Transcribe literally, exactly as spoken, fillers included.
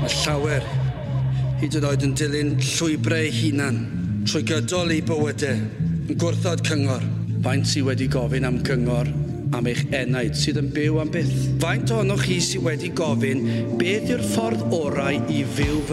llawer, hyd yn oed yn dilyn llwybrau hunan, trwy gydol i bywydau, yn gwrthod cyngor. Faint sydd wedi gofyn am gyngor am eich enaid sydd yn byw am byth? Faint ohonoch chi sydd wedi gofyn beth yw'r ffordd orau i fyw